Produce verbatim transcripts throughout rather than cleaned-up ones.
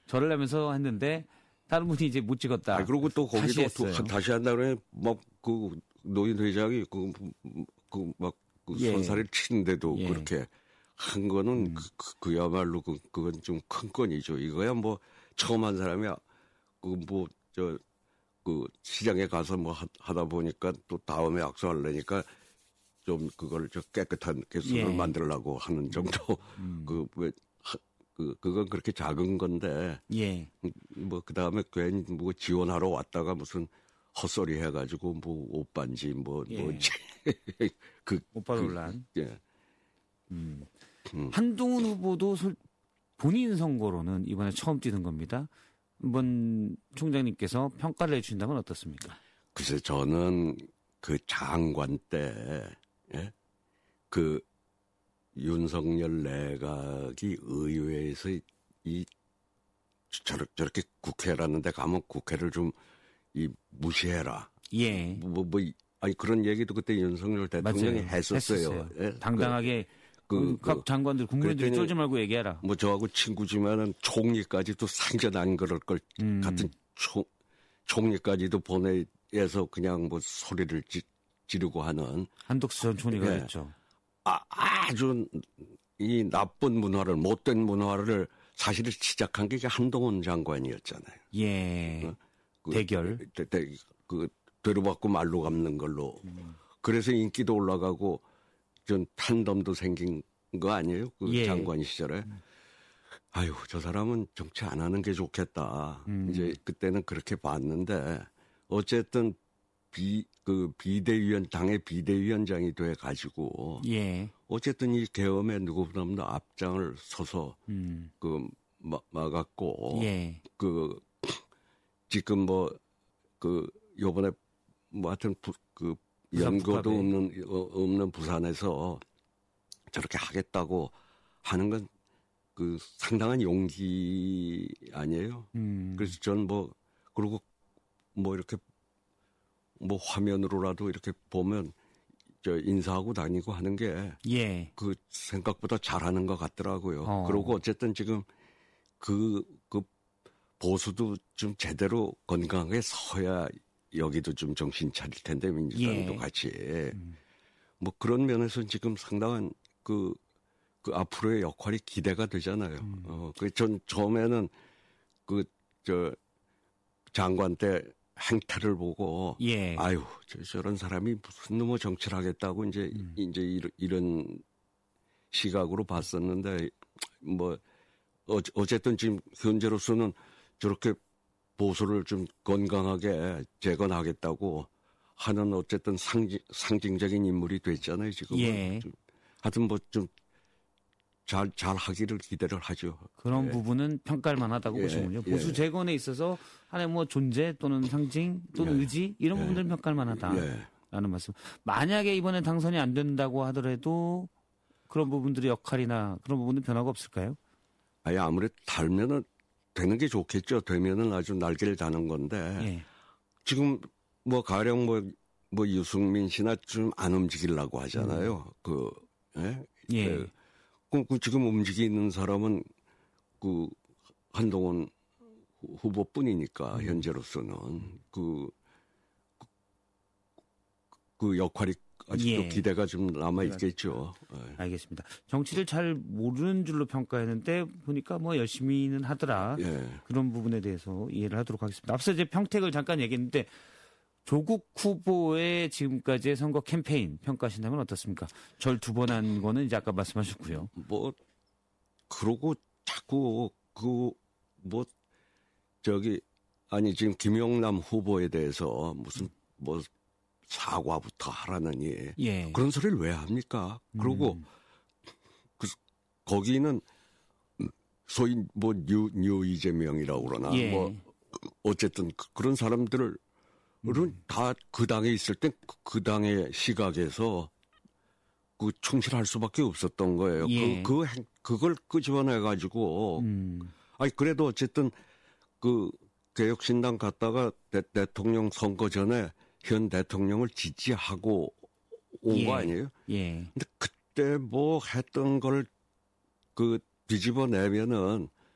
절을 하면서 했는데 다른 분이 이제 못 찍었다. 아, 그리고 또 거기도 다시, 또 다시 한다 그러면 막 그 노인 회장이 그 그 막 그 예. 손살을 치는데도 예. 그렇게 한 거는 음. 그, 그, 그야말로 그, 그건 좀 큰 건이죠. 이거야 뭐 처음 한 사람이 그 뭐 저 그 시장에 가서 뭐 하, 하다 보니까 또 다음에 악수하려니까 좀 그걸 저 깨끗한 개수를 예. 만들려고 하는 정도. 음. 그 왜 그 그건 그렇게 작은 건데. 예. 뭐 그 다음에 괜히 뭐 지원하러 왔다가 무슨 헛소리 해가지고 뭐 오빠인지 뭐 예. 뭐지 그 오빠 그, 논란. 예. 음. 음. 한동훈 후보도 솔, 본인 선거로는 이번에 처음 뛰는 겁니다. 한번 총장님께서 평가를 해주신다면 어떻습니까? 글쎄 저는 그 장관 때 예? 그 윤석열 내각이 의회에서 이 저렇게, 저렇게 국회라는 데 가면 국회를 좀 이 무시해라. 예. 뭐, 뭐, 아니 그런 얘기도 그때 윤석열 대통령이 맞아요. 했었어요. 했었어요. 예? 당당하게 그, 각 그, 장관들 국민들이 쫄지 말고 얘기하라. 뭐 저하고 친구지만은 총리까지도 상전 안 그럴 걸 음. 같은 총, 총리까지도 보내서 그냥 뭐 소리를 지, 지르고 하는 한덕수 전 총리가 예. 그랬죠. 아, 아주 이 나쁜 문화를 못된 문화를 사실을 시작한 게 한동훈 장관이었잖아요. 예. 어? 그, 대결. 대, 대, 그 되로받고 말로 갚는 걸로. 음. 그래서 인기도 올라가고 전 탄덤도 생긴 거 아니에요? 그 예. 장관 시절에. 음. 아유, 저 사람은 정치 안 하는 게 좋겠다. 음. 이제 그때는 그렇게 봤는데 어쨌든 비, 그 비대위원, 당의 비대위원장이 돼 가지고. 예. 어쨌든 이 계엄에 누구보다 앞장을 서서 음. 그 막, 막았고. 예. 그 지금 뭐 그 요번에 뭐 하여튼 부, 그 연고도 없는 없는 부산에서 저렇게 하겠다고 하는 건 그 상당한 용기 아니에요. 음. 그래서 전 뭐 그리고 뭐 이렇게 뭐 화면으로라도 이렇게 보면 저 인사하고 다니고 하는 게 예. 그 생각보다 잘하는 것 같더라고요. 어. 그리고 어쨌든 지금 그 그 보수도 좀 제대로 건강하게 서야 여기도 좀 정신 차릴 텐데 민주당도 예. 같이 음. 뭐 그런 면에서 지금 상당한 그, 그 앞으로의 역할이 기대가 되잖아요. 음. 어, 그 전 처음에는 그 저 장관 때 행태를 보고 예. 아유 저, 저런 사람이 무슨 놈의 정치를 하겠다고 이제 음. 이제 이런, 이런 시각으로 봤었는데 뭐 어, 어쨌든 지금 현재로서는 저렇게 보수를 좀 건강하게 재건하겠다고 하는 어쨌든 상징, 상징적인 인물이 됐잖아요, 지금. 예. 하여튼 뭐 좀 잘, 잘 하기를 기대를 하죠. 그런 예. 부분은 평가할 만하다고 예. 보시군요. 예. 보수 재건에 있어서 하나의 뭐 존재 또는 상징 또는 예. 의지 이런 예. 부분들은 평가할 만하다라는 예. 말씀. 만약에 이번에 당선이 안 된다고 하더라도 그런 부분들의 역할이나 그런 부분은 변화가 없을까요? 아니, 아무래도 달면은 되는 게 좋겠죠. 되면은 아주 날개를 다는 건데. 예. 지금 뭐 가령 뭐, 뭐 유승민 씨나 좀 안 움직이려고 하잖아요. 음. 그, 예? 예. 그, 그, 그 지금 움직이는 사람은 그 한동훈 후보뿐이니까 음. 현재로서는 그, 그, 그 역할이 아직도 예. 기대가 좀 남아 있겠죠. 예. 알겠습니다. 정치를 잘 모르는 줄로 평가했는데 보니까 뭐 열심히는 하더라. 예. 그런 부분에 대해서 이해를 하도록 하겠습니다. 앞서 이제 평택을 잠깐 얘기했는데 조국 후보의 지금까지의 선거 캠페인 평가하신다면 어떻습니까? 절 두 번 한 거는 이제 아까 말씀하셨고요. 뭐 그러고 자꾸 그 뭐 저기 아니 지금 김영남 후보에 대해서 무슨 뭐 사과부터 하라느니 예. 그런 소리를 왜 합니까? 그리고 음. 그 거기는 소위 뭐 뉴, 뉴 이재명이라고 그러나 예. 뭐 어쨌든 그런 사람들을 음. 다 그 당에 있을 때 그 당의 시각에서 그 충실할 수밖에 없었던 거예요. 예. 그, 그 그걸 끄집어내 가지고 음. 아니 그래도 어쨌든 그 개혁신당 갔다가 대, 대통령 선거 전에 현 대통령을 지지하고 온 거 예. 아니에요? 예. 근데 그때 뭐 했던 걸 그 뒤집어 내면은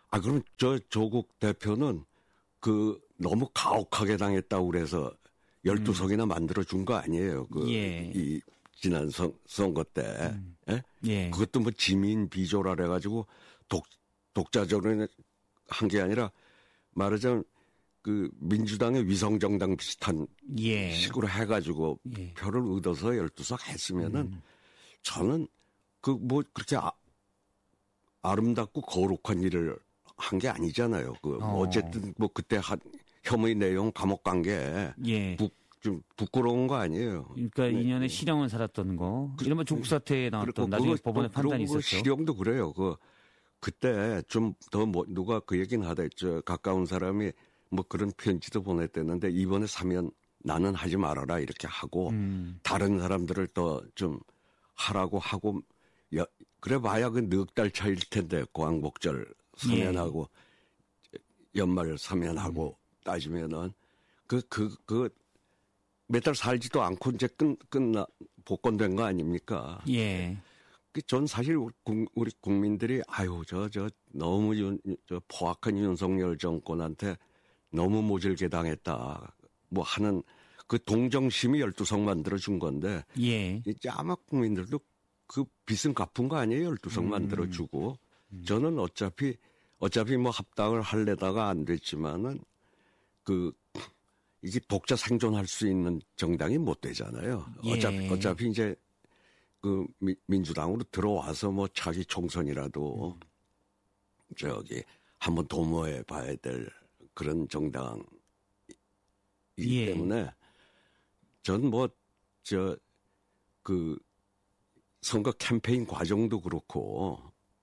아, 그럼 저 조국 대표는 그 너무 가혹하게 당했다고 그래서 열두 석이나 음. 만들어준 거 아니에요. 그, 예. 이, 지난 선, 선거 때. 음. 예? 예. 그것도 뭐 지민 비조라 그래가지고 독, 독자적으로 한 게 아니라 말하자면 그 민주당의 위성정당 비슷한 예. 식으로 해가지고 예. 표를 얻어서 열두 석 했으면은 음. 저는 그 뭐 그렇게 아, 아름답고 거룩한 일을 한 게 아니잖아요. 그 어. 어쨌든 뭐 그때 한 혐의 내용 감옥 간 게 예. 좀 부끄러운 거 아니에요. 그러니까 네. 이 년에 실형을 살았던 거. 그, 이러면 조국 사태에 나왔던 나중에 그거, 법원의 판단이 있었죠. 실형도 그래요. 그 그때 좀 더 뭐 누가 그 얘기는 하다했죠. 가까운 사람이 뭐 그런 편지도 보냈댔는데 이번에 사면 나는 하지 말아라 이렇게 하고 음. 다른 사람들을 더 좀 하라고 하고 야, 그래 봐야 그 넉 달 차일 텐데 광복절 사면하고 예. 연말 사면하고 음. 따지면은 그 그 그 몇 달 살지도 않고 이제 끝 끝나 복권된 거 아닙니까? 예. 전 사실 우리 국민들이 아유 저 저 너무 윤, 저 포악한 윤석열 정권한테 너무 모질게 당했다. 뭐 하는 그 동정심이 열두 석 만들어준 건데 예. 이제 아마 국민들도 그 빚은 갚은 거 아니에요. 열두 석 음. 만들어주고 음. 저는 어차피 어차피 뭐 합당을 할래다가 안 됐지만은 그 이게 독자 생존할 수 있는 정당이 못 되잖아요. 예. 어차피 어차피 이제 그 미, 민주당으로 들어와서 뭐 차기 총선이라도 음. 저기 한번 도모해 봐야 될 그런 정당이기 예. 때문에 전 뭐 저 그 선거 캠페인 과정도 그렇고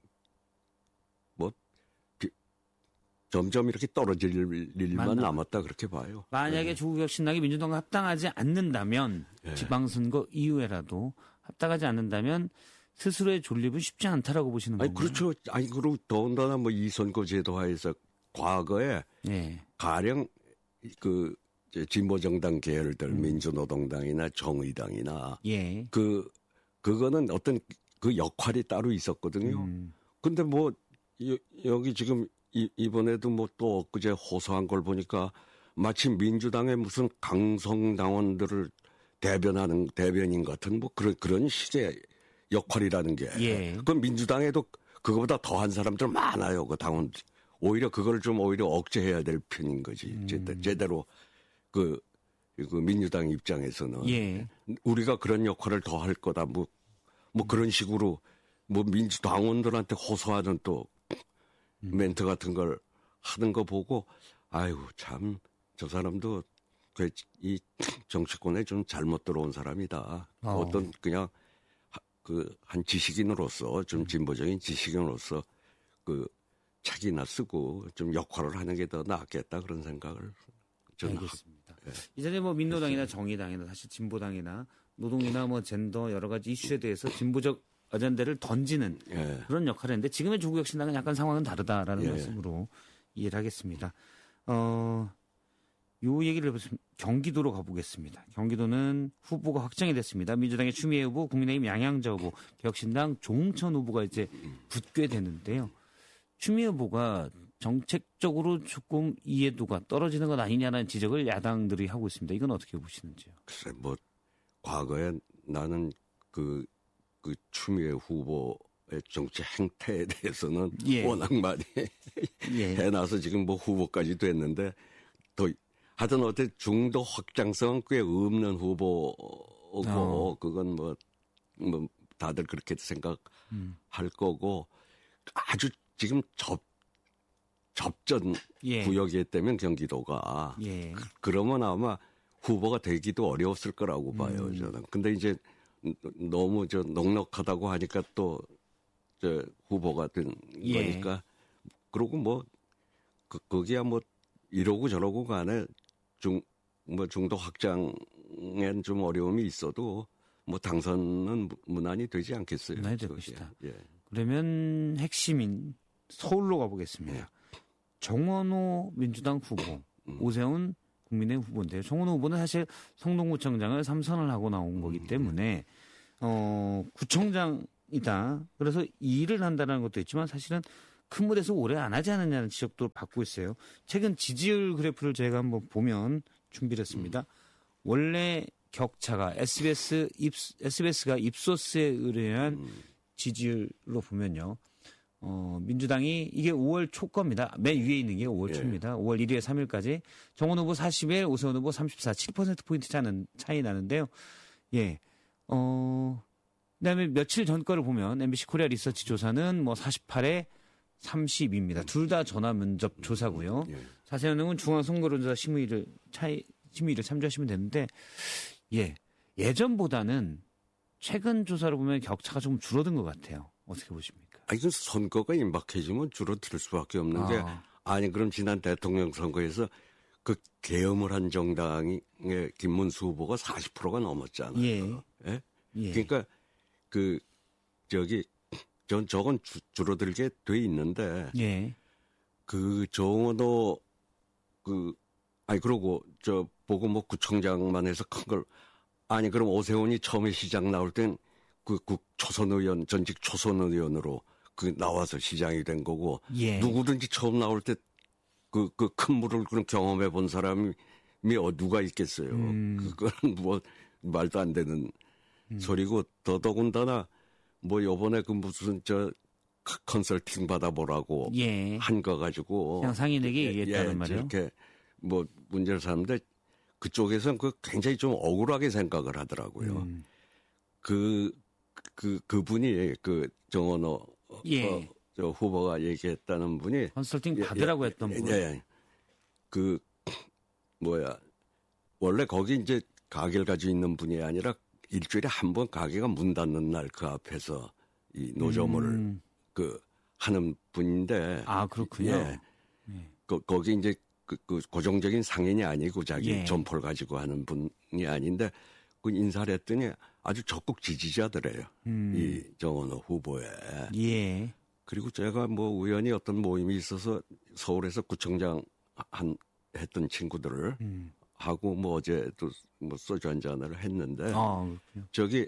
뭐 비, 점점 이렇게 떨어질 일만 맞나. 남았다 그렇게 봐요. 만약에 네. 조국혁신당이 민주당과 합당하지 않는다면 네. 지방선거 이후에라도 합당하지 않는다면 스스로의 존립은 쉽지 않다라고 보시는 아니, 건가요? 그렇죠. 아니 그리고 더군다나 뭐 이 선거제도 하에서 과거에 네. 가령 그 진보 정당 계열들 음. 민주노동당이나 정의당이나 예. 그 그거는 어떤 그 역할이 따로 있었거든요. 음. 근데 뭐 여, 여기 지금 이, 이번에도 뭐 또 엊그제 호소한 걸 보니까 마치 민주당의 무슨 강성 당원들을 대변하는 대변인 같은 뭐 그런 그런 식의 역할이라는 게 예. 그건 민주당에도 그거보다 더한 사람들 많아요. 그 당원 오히려 그걸 좀 오히려 억제해야 될 편인 거지. 음. 제대로 그, 그 민주당 입장에서는 예. 우리가 그런 역할을 더 할 거다. 뭐, 뭐 그런 식으로 뭐 민주당원들한테 호소하는 또 음. 멘트 같은 걸 하는 거 보고 아유 참 저 사람도 그 이 정치권에 좀 잘못 들어온 사람이다. 어. 어떤 그냥 그 한 지식인으로서 좀 진보적인 지식인으로서 그 책이나 쓰고 좀 역할을 하는 게 더 낫겠다 그런 생각을 저는 알겠습니다. 하, 예. 이전에 뭐 민노당이나 정의당이나 사실 진보당이나 노동이나 뭐 젠더 여러 가지 이슈에 대해서 진보적 어젠다를 던지는 예. 그런 역할을 했는데 지금의 조국혁신당은 약간 상황은 다르다라는 예. 말씀으로 이해를 하겠습니다. 어, 요 얘기를 해보면 경기도로 가보겠습니다. 경기도는 후보가 확정이 됐습니다. 민주당의 추미애 후보, 국민의힘 양양자 후보, 혁신당 조홍천 후보가 이제 붙게 되는데요. 추미애 후보가 정책적으로 조금 이해도가 떨어지는 것 아니냐는 지적을 야당들이 하고 있습니다. 이건 어떻게 보시는지요? 글쎄, 뭐 과거에 나는 그, 그 추미애 후보의 정치 행태에 대해서는 예. 워낙 많이 예. 해놔서 지금 뭐 후보까지 됐는데 또 하여튼 어때 중도 확장성은 꽤 없는 후보고 어. 그건 뭐, 뭐 다들 그렇게 생각할 음. 거고 아주 지금 접 접전 예. 구역이기 때문에 경기도가 예. 그, 그러면 아마 후보가 되기도 어려웠을 거라고 봐요. 음. 저는. 근데 이제 너무 저 넉넉하다고 하니까 또 저 후보가 된 예. 거니까 그러고 뭐 그, 거기야 뭐 이러고 저러고 간에 중 뭐 중도 확장엔 좀 어려움이 있어도 뭐 당선은 무난히 되지 않겠어요. 무난히 될 것이다. 예. 그러면 핵심인 서울로 가보겠습니다. 예. 정원호 민주당 후보, 음. 오세훈 국민의힘 후보인데요. 정원호 후보는 사실 성동구청장을 삼선을 하고 나온 거기 때문에 어, 구청장이다. 그래서 일을 한다는 것도 있지만 사실은 큰 무대에서 오래 안 하지 않느냐는 지적도 받고 있어요. 최근 지지율 그래프를 저희가 한번 보면 준비를 했습니다. 음. 원래 격차가 에스비에스 입, 에스비에스가 입소스에 의뢰한 음. 지지율로 보면요. 어, 민주당이 이게 오월 초 겁니다. 맨 위에 있는 게 오월 예. 초입니다. 오월 일일에 삼일까지 정원 후보 사십일, 오세훈 후보 삼십사, 칠 퍼센트 포인트 차는 차이 나는데요. 예. 어, 그다음에 며칠 전 거를 보면 엠비씨 코리아 리서치 조사는 뭐 사십팔에 삼십입니다. 둘 다 전화 면접 조사고요. 예. 자세한 내용은 중앙선거론조사 심의를 차이 심의를 참조하시면 되는데 예. 예전보다는 최근 조사를 보면 격차가 좀 줄어든 것 같아요. 어떻게 보십니까? 아, 이건 선거가 임박해지면 줄어들 수밖에 없는 아. 게 아니 그럼 지난 대통령 선거에서 그 계엄을 한 정당의 김문수 후보가 사십 퍼센트가 넘었잖아요. 예. 예? 예. 그러니까 그 저기 전 저건 주, 줄어들게 돼 있는데 예. 그 정원호 그 아니 그러고 저 보고 뭐 구청장만 해서 큰 걸 아니 그럼 오세훈이 처음에 시장 나올 땐 그 그 초선 의원 전직 초선 의원으로 그 나와서 시장이 된 거고 예. 누구든지 처음 나올 때 그 그 큰 물을 그런 경험해 본 사람이 누가 있겠어요. 음. 그거는 뭐 말도 안 되는 음. 소리고 더더군다나 뭐 요번에 그 무슨 저 컨설팅 받아보라고 예. 한 거 가지고 그냥 상인에게 얘기했다는 예, 말이에요. 이렇게 뭐 문제를 삼는데 그쪽에서는 그 굉장히 좀 억울하게 생각을 하더라고요. 음. 그, 그, 그분이 그 정원호 예. 어, 저 후보가 얘기했다는 분이 컨설팅 받으라고 예, 했던 분. 예. 그 뭐야 원래 거기 이제 가게를 가지고 있는 분이 아니라 일주일에 한 번 가게가 문 닫는 날 그 앞에서 이 노점을 음. 그 하는 분인데. 아 그렇군요. 예. 예. 그, 거기 이제 그, 그 고정적인 상인이 아니고 자기 예. 점포를 가지고 하는 분이 아닌데 그 인사를 했더니 아주 적극 지지자더래요. 음. 이 정원호 후보에. 예. 그리고 제가 뭐 우연히 어떤 모임이 있어서 서울에서 구청장 한 했던 친구들을 음. 하고 뭐 어제도 뭐 소주 한 잔을 했는데 아, 저기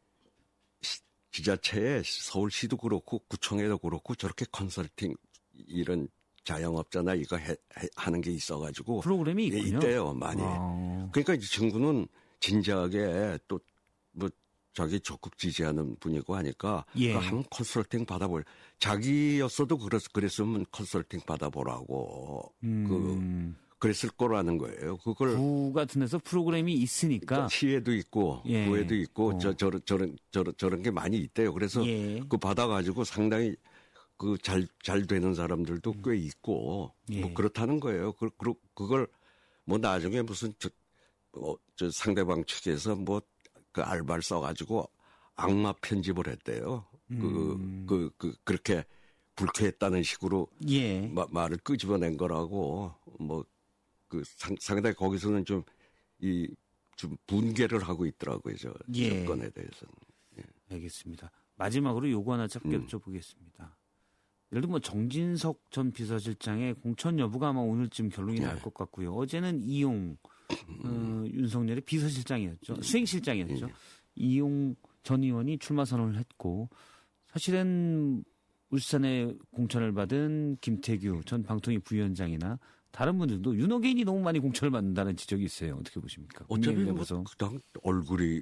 시, 지자체에 서울시도 그렇고 구청에도 그렇고 저렇게 컨설팅 이런 자영업자나 이거 해, 해, 하는 게 있어가지고 프로그램이 있군요. 예, 있대요 많이. 아. 그러니까 이 친구는 진지하게 또 뭐 자기 적극 지지하는 분이고 하니까 예. 한 컨설팅 받아볼 자기였어도 그랬, 그랬으면 컨설팅 받아보라고 음. 그 그랬을 거라는 거예요. 그걸 구 같은 데서 프로그램이 있으니까 시에도 있고 예. 구에도 있고 어. 저 저런 저런 저런 저런 게 많이 있대요. 그래서 예. 그 받아가지고 상당히 그 잘 잘 되는 사람들도 음. 꽤 있고 예. 뭐 그렇다는 거예요. 그, 그 그걸 뭐 나중에 무슨 저, 어, 저 상대방 측에서 뭐 그 알바를 써가지고 악마 편집을 했대요. 음. 그, 그, 그, 그렇게 불쾌했다는 식으로 예. 마, 말을 끄집어낸 거라고 뭐 그 상당히 거기서는 좀 이 좀 분개를 하고 있더라고요. 저 예. 정권에 대해서는. 예. 알겠습니다. 마지막으로 요거 하나 짧게 음. 여쭤보겠습니다. 예를 들면 뭐 정진석 전 비서실장의 공천 여부가 아마 오늘쯤 결론이 예. 날 것 같고요. 어제는 이용 어, 윤석열의 비서실장이었죠. 수행실장이었죠. 예. 이용 전 의원이 출마 선언을 했고 사실은 울산에 공천을 받은 김태규 전 방통위 부위원장이나 다른 분들도 윤호개인이 너무 많이 공천을 받는다는 지적이 있어요. 어떻게 보십니까? 어차피 뭐 그당 얼굴이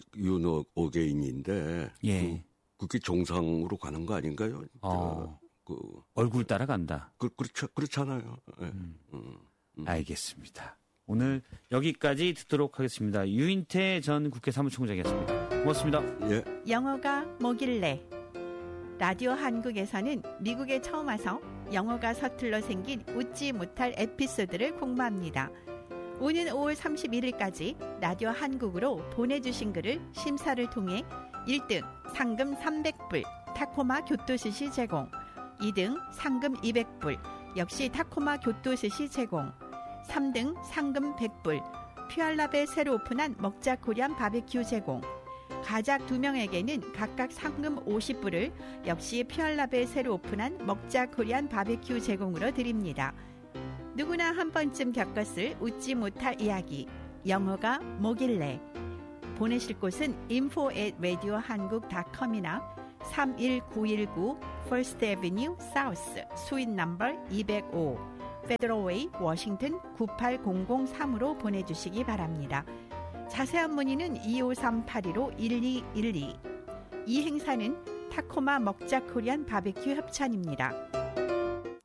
윤호개인인데 예. 그, 그게 정상으로 가는 거 아닌가요? 어. 그 얼굴 따라간다. 그, 그렇죠, 그렇잖아요. 네. 음. 음. 음. 알겠습니다. 오늘 여기까지 듣도록 하겠습니다. 유인태 전 국회 사무총장이었습니다. 고맙습니다. 예. 영어가 뭐길래? 라디오 한국에서는 미국에 처음 와서 영어가 서툴러 생긴 웃지 못할 에피소드를 공부합니다. 오는 오월 삼십일일까지 라디오 한국으로 보내주신 글을 심사를 통해 일 등 상금 삼백 불 타코마 교토스시 제공, 이 등 상금 이백 불 역시 타코마 교토스시 제공, 삼 등 상금 백 불 퓨알랍에 새로 오픈한 먹자 코리안 바베큐 제공, 가작 두 명에게는 각각 상금 오십 불을 역시 퓨알랍에 새로 오픈한 먹자 코리안 바베큐 제공으로 드립니다. 누구나 한 번쯤 겪었을 웃지 못할 이야기, 영어가 뭐길래? 보내실 곳은 인포 앳 라디오 한국 닷컴이나 삼일구일구 First Avenue South, 스윗 넘버 이백오, 페더럴웨이, 워싱턴 구팔공공삼으로 보내주시기 바랍니다. 자세한 문의는 이오삼 팔일오 일이일이. 이 행사는 타코마 먹자 코리안 바베큐 협찬입니다.